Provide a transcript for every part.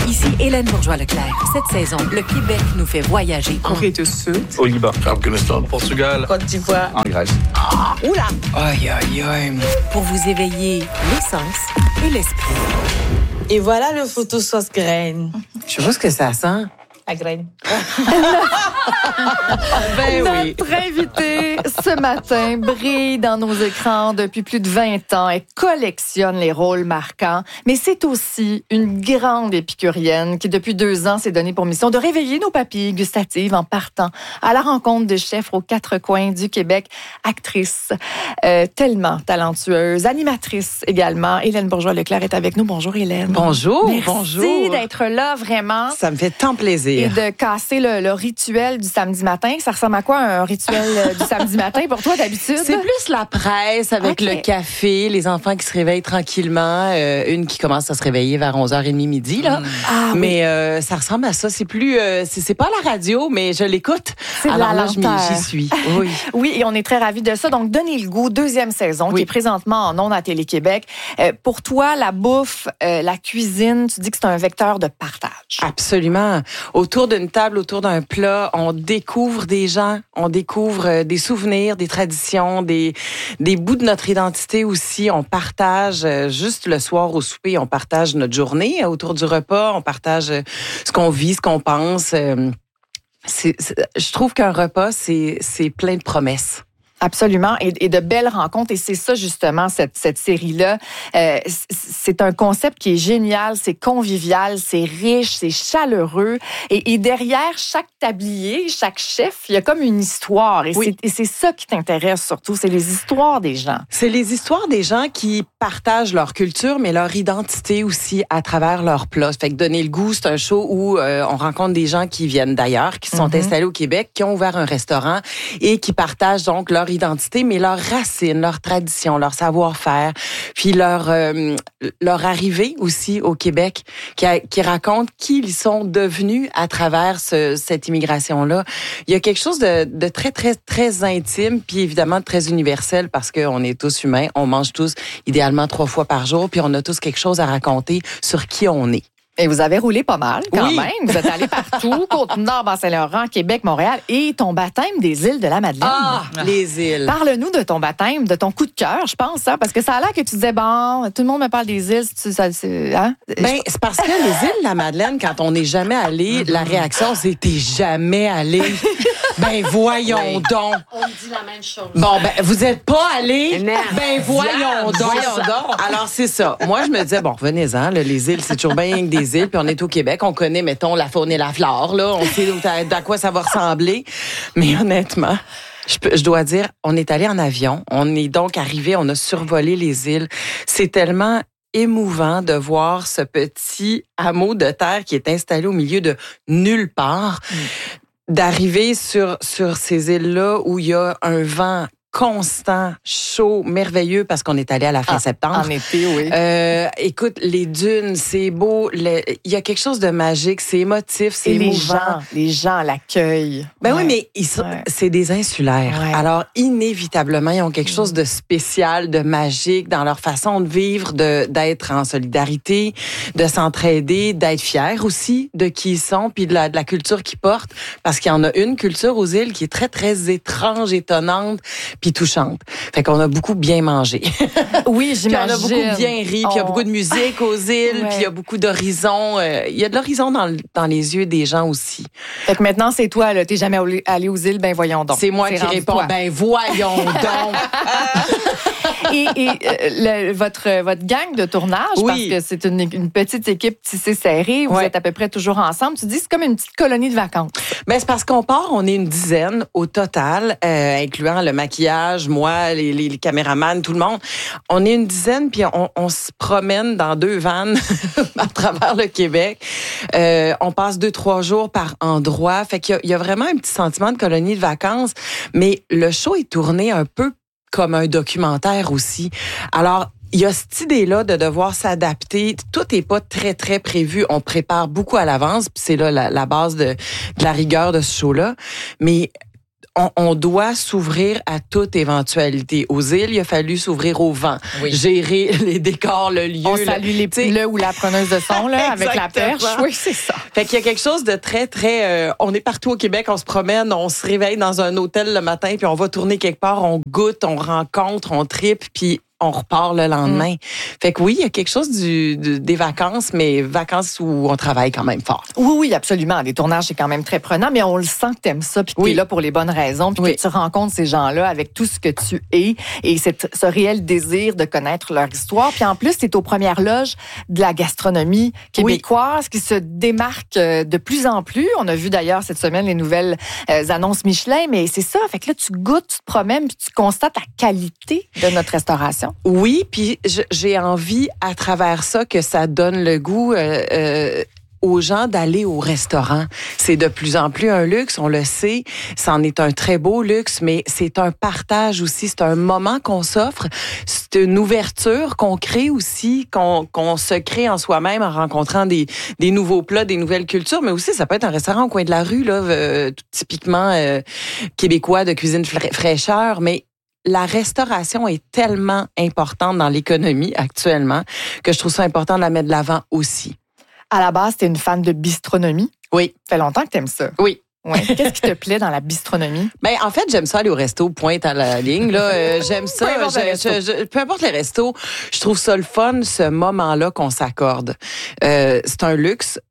Ici Hélène Bourgeois-Leclerc. Cette saison, le Québec nous fait voyager en Corée du Sud, au Liban, Afghanistan, Portugal, Côte d'Ivoire, en Grèce. Oula! Aïe, aïe, aïe. pour vous éveiller les sens et l'esprit. Et voilà le photo sauce graine. Je sais pas ce que ça sent. La graine. Ben oui. Notre invitée ce matin brille dans nos écrans depuis plus de 20 ans. Elle collectionne les rôles marquants, mais c'est aussi une grande épicurienne qui, depuis 2 ans, s'est donnée pour mission de réveiller nos papilles gustatives en partant à la rencontre de chefs aux 4 coins du Québec. Actrice tellement talentueuse, animatrice également. Hélène Bourgeois-Leclerc est avec nous. Bonjour Hélène. Bonjour, Merci bonjour. d'être là, vraiment. Ça me fait tant plaisir. Et de casser le rituel du samedi matin. Ça ressemble à quoi un rituel du samedi matin pour toi d'habitude? C'est plus la presse avec Ok. le café, les enfants qui se réveillent tranquillement, une qui commence à se réveiller vers 11h30 midi là. Ah, oui. Mais ça ressemble à ça, c'est plus c'est pas à la radio mais je l'écoute. C'est de Alors la là lenteur. j'y suis. Oui. Oui, et on est très ravis de ça. Donc, Donnez le goût, 2e saison, Oui. qui est présentement en ondes à Télé-Québec. Pour toi, la bouffe, la cuisine, tu dis que c'est un vecteur de partage. Absolument. Autour d'une table, autour d'un plat, on découvre des gens, on découvre des souvenirs, des traditions, des bouts de notre identité aussi. On partage juste le soir au souper, on partage notre journée autour du repas, on partage ce qu'on vit, ce qu'on pense. Je trouve qu'un repas, c'est plein de promesses. Absolument, et de belles rencontres. Et c'est ça, justement, cette série-là. C'est un concept qui est génial, c'est convivial, c'est riche, c'est chaleureux. Et derrière chaque tablier, chaque chef, il y a comme une histoire. Et Oui. c'est ça qui t'intéresse surtout, c'est les histoires des gens. C'est les histoires des gens qui partagent leur culture, mais leur identité aussi à travers leurs plats. Fait que Donner le goût, c'est un show où on rencontre des gens qui viennent d'ailleurs, qui se sont installés au Québec, qui ont ouvert un restaurant et qui partagent donc leur identité, mais leurs racines, leur tradition, leur savoir-faire, puis leur arrivée aussi au Québec, qui racontent qui ils sont devenus à travers cette immigration-là. Il y a quelque chose de très, très, très intime, puis évidemment de très universel, parce qu'on est tous humains, on mange tous idéalement 3 fois par jour, puis on a tous quelque chose à raconter sur qui on est. Et vous avez roulé pas mal, quand Oui. même. Vous êtes allé partout, Côte-Nord, Bas-Saint-Laurent, Québec, Montréal, et ton baptême des îles de la Madeleine. Les îles. Parle-nous de ton baptême, de ton coup de cœur, je pense, hein, parce que ça a l'air que tu disais, bon, tout le monde me parle des îles, hein? Ben, c'est parce que les îles de la Madeleine, quand on n'est jamais allé, la réaction, c'est « t'es jamais allé ». Ben, voyons donc. On me dit la même chose. Bon, ben, vous êtes pas allé? Merde. Ben, voyons donc. Alors, c'est ça. Moi, je me disais, bon, revenez-en, là, les îles, c'est toujours bien que des îles, puis on est au Québec, on connaît, mettons, la faune et la flore, là, on sait à quoi ça va ressembler. Mais honnêtement, je dois dire, on est allé en avion, on est donc arrivé, on a survolé les îles. C'est tellement émouvant de voir ce petit hameau de terre qui est installé au milieu de nulle part, d'arriver sur ces îles-là où il y a un vent constant, chaud, merveilleux, parce qu'on est allé à la fin septembre. En été, oui. Écoute, les dunes, c'est beau. Il y a quelque chose de magique, c'est émotif, c'est Et émouvant. les gens l'accueillent. Ben Ouais. oui, mais Ouais. c'est des insulaires. Ouais. Alors, inévitablement, ils ont quelque chose de spécial, de magique dans leur façon de vivre, d'être en solidarité, de s'entraider, d'être fiers aussi de qui ils sont, puis de la culture qu'ils portent. Parce qu'il y en a une culture aux îles qui est très, très étrange, étonnante, puis touchante. Fait qu'on a beaucoup bien mangé. Oui, Puis on j'imagine. a beaucoup bien ri, puis il y a beaucoup de musique aux îles, Ouais. puis il y a beaucoup d'horizons. Il y a de l'horizon dans les yeux des gens aussi. Fait que maintenant, c'est toi, là. T'es jamais allé aux îles, ben voyons donc. C'est moi qui rendu réponds, toi. ben voyons donc. Et votre gang de tournage, Oui. parce que c'est une petite équipe tissée serrée, vous Ouais. êtes à peu près toujours ensemble. Tu dis c'est comme une petite colonie de vacances. Ben, c'est parce qu'on part, on est une dizaine au total, incluant le maquillage, moi, les caméramans, tout le monde. On est une dizaine, puis on se promène dans 2 vannes à travers le Québec. On passe 2-3 jours par endroit. Fait qu'il y a vraiment un petit sentiment de colonie de vacances. Mais le show est tourné un peu comme un documentaire aussi. Alors, il y a cette idée-là de devoir s'adapter. Tout n'est pas très, très prévu. On prépare beaucoup à l'avance, puis c'est là la base de la rigueur de ce show-là. Mais on doit s'ouvrir à toute éventualité. Aux îles, il a fallu s'ouvrir au vent, gérer les décors, le lieu. On salue le ou la preneuse de son là, avec la perche. Oui, c'est ça. Fait qu'il y a quelque chose de très, très... on est partout au Québec, on se promène, on se réveille dans un hôtel le matin, puis on va tourner quelque part, on goûte, on rencontre, on tripe, puis on repart le lendemain. Fait que oui, il y a quelque chose des vacances, mais vacances où on travaille quand même fort. Oui, absolument. Les tournages, c'est quand même très prenant, mais on le sent que t'aimes ça, puis que t'es là pour les bonnes raisons, puis que tu rencontres ces gens-là avec tout ce que tu es, et ce réel désir de connaître leur histoire. Puis en plus, t'es aux premières loges de la gastronomie québécoise qui se démarque de plus en plus. On a vu d'ailleurs cette semaine les nouvelles annonces Michelin, mais c'est ça. Fait que là, tu goûtes, tu te promènes, puis tu constates la qualité de notre restauration. Oui, puis j'ai envie à travers ça que ça donne le goût aux gens d'aller au restaurant. C'est de plus en plus un luxe, on le sait. C'en est un très beau luxe, mais c'est un partage aussi. C'est un moment qu'on s'offre. C'est une ouverture qu'on crée aussi, qu'on se crée en soi-même en rencontrant des nouveaux plats, des nouvelles cultures. Mais aussi, ça peut être un restaurant au coin de la rue, là, typiquement québécois de cuisine fraîcheur, mais la restauration est tellement importante dans l'économie actuellement que je trouve ça important de la mettre de l'avant aussi. À la base, t'es une fan de bistronomie. Oui. Ça fait longtemps que t'aimes ça. Oui. Ouais. Qu'est-ce qui te plaît dans la bistronomie? Ben en fait, j'aime ça aller au resto, pointe à la ligne. Là, j'aime ça. Peu importe les restos, je trouve ça le fun, ce moment-là qu'on s'accorde. C'est un luxe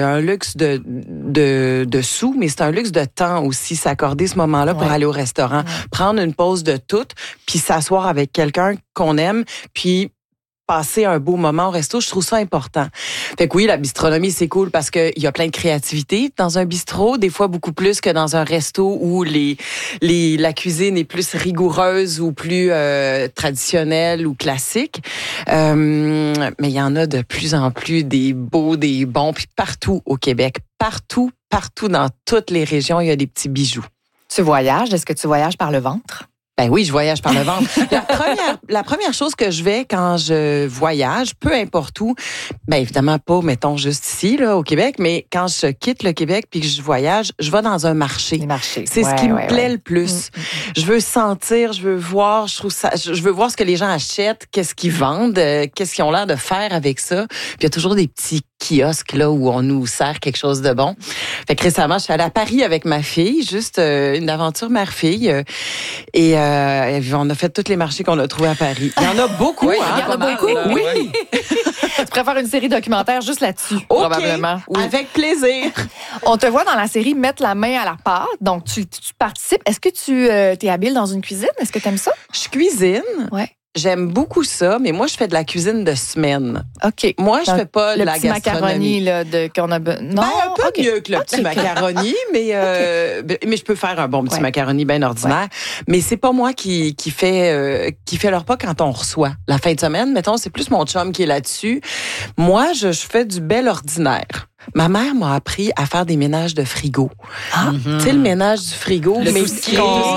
de sous, mais c'est un luxe de temps aussi, s'accorder ce moment-là pour aller au restaurant, prendre une pause de tout, puis s'asseoir avec quelqu'un qu'on aime, puis passer un beau moment au resto, je trouve ça important. Fait que oui, la bistronomie, c'est cool parce qu'il y a plein de créativité dans un bistrot, des fois beaucoup plus que dans un resto où la cuisine est plus rigoureuse ou plus traditionnelle ou classique. Mais il y en a de plus en plus des beaux, des bons, puis partout au Québec, partout dans toutes les régions, il y a des petits bijoux. Tu voyages? Est-ce que tu voyages par le ventre? Ben oui, je voyage par le ventre. La première chose que je vais quand je voyage, peu importe où, ben évidemment pas, mettons, juste ici, là, au Québec, mais quand je quitte le Québec puis que je voyage, je vais dans un marché. Les marchés. C'est ce qui me plaît le plus. Je veux sentir, je veux voir, je veux voir ce que les gens achètent, qu'est-ce qu'ils vendent, qu'est-ce qu'ils ont l'air de faire avec ça. Puis il y a toujours des petits kiosques là où on nous sert quelque chose de bon. Fait que récemment, je suis allée à Paris avec ma fille, juste une aventure mère-fille, et on a fait tous les marchés qu'on a trouvés à Paris. Il y en a beaucoup. Oui, il y en a beaucoup. Oui. Tu préfères une série documentaire juste là-dessus, probablement. Oui. Avec plaisir. On te voit dans la série mettre la main à la pâte, donc tu participes. Est-ce que tu es habile dans une cuisine? Est-ce que tu aimes ça? Je cuisine. Ouais. J'aime beaucoup ça, mais moi, je fais de la cuisine de semaine. OK. Moi, je fais pas de la gastronomie. Le petit macaroni là, qu'on a... Non, un peu mieux que le petit macaroni, mais je peux faire un bon petit macaroni bien ordinaire. Ouais. Mais c'est pas moi qui fait le repas quand on reçoit. La fin de semaine, mettons, c'est plus mon chum qui est là-dessus. Moi, je fais du bel ordinaire. Ma mère m'a appris à faire des ménages de frigo. Tu sais, le ménage du frigo, mais qui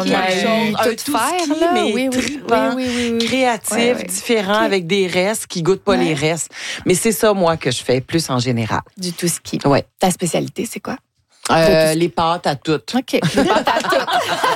trippant, créatif, différent, avec des restes qui goûtent pas les restes. Mais c'est ça, moi, que je fais plus en général. Du tout ski. Ouais. Ta spécialité, c'est quoi? Les pâtes à toutes. OK, les pâtes à toutes.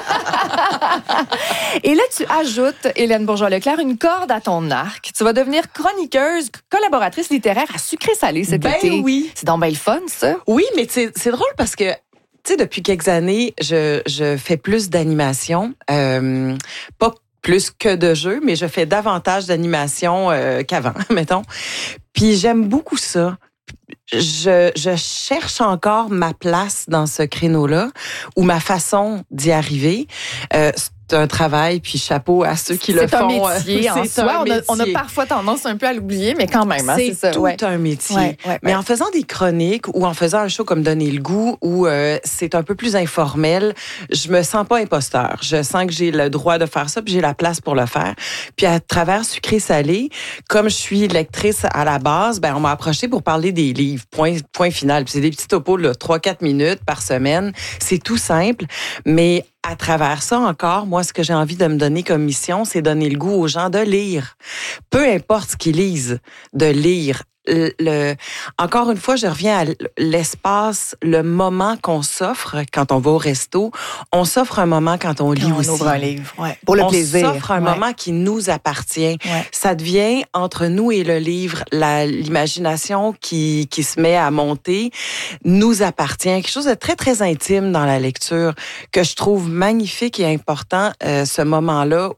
Et là, tu ajoutes, Hélène Bourgeois-Leclerc, une corde à ton arc. Tu vas devenir chroniqueuse, collaboratrice littéraire à Sucré-Salé cet été. Oui. C'est donc bien le fun, ça. Oui, mais c'est drôle parce que, tu sais, depuis quelques années, je fais plus d'animation. Pas plus que de jeux, mais je fais davantage d'animation qu'avant, mettons. Puis j'aime beaucoup ça. Je cherche encore ma place dans ce créneau-là ou ma façon d'y arriver. C'est un travail, puis chapeau à ceux qui le font. C'est un métier en soi. On a parfois tendance un peu à l'oublier, mais quand même. C'est ça. Tout un métier. Mais en faisant des chroniques ou en faisant un show comme Donner le goût, où c'est un peu plus informel, je me sens pas imposteur. Je sens que j'ai le droit de faire ça, puis j'ai la place pour le faire. Puis à travers Sucré-Salé, comme je suis lectrice à la base, ben on m'a approché pour parler des livres. Point final. Puis c'est des petits topos de 3-4 minutes par semaine. C'est tout simple, mais à travers ça encore, moi, ce que j'ai envie de me donner comme mission, c'est donner le goût aux gens de lire. Peu importe ce qu'ils lisent, de lire encore une fois, je reviens à l'espace, le moment qu'on s'offre quand on va au resto. On s'offre un moment quand on lit Quand on aussi. ouvre un livre, pour le plaisir. On s'offre un moment qui nous appartient. Ça devient entre nous et le livre, l'imagination qui se met à monter nous appartient. Quelque chose de très, très intime dans la lecture que je trouve magnifique et important, ce moment-là